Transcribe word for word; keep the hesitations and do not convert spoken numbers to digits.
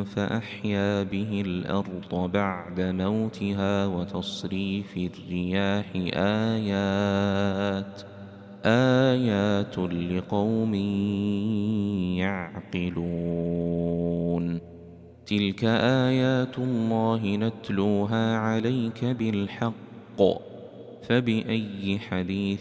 فأحيا به الأرض بعد موتها وتصريف الرياح آيات آيات لقوم يعقلون تلك آيات الله نتلوها عليك بالحق فبأي حديث